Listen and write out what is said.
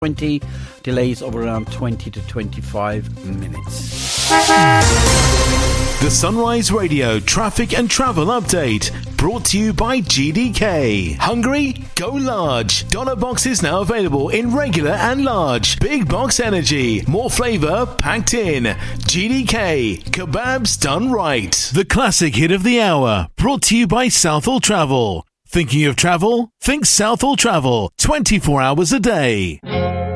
20, delays of around 20 to 25 minutes. The Sunrise Radio traffic and travel update brought to you by GDK. Hungry? Go large. Dollar boxes now available in regular and large. Big box energy. More flavour packed in. GDK. Kebabs done right. The classic hit of the hour brought to you by Southall Travel. Thinking of travel? Think Southall Travel. 24 hours a day.